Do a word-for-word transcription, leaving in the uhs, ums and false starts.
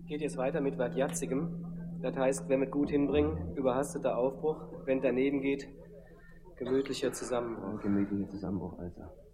Geht jetzt weiter mit was Jatzigem. Das heißt, wenn wir es gut hinbringen, überhasteter Aufbruch. Wenn daneben geht, gemütlicher Zusammenbruch. Gemütlicher Zusammenbruch, also.